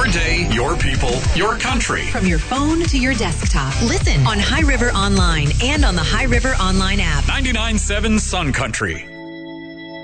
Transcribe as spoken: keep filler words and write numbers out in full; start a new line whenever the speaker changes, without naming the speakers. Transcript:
Your day, your people, your country.
From your phone to your desktop. Listen on High River Online and on the High River Online app.
ninety-nine point seven Sun Country.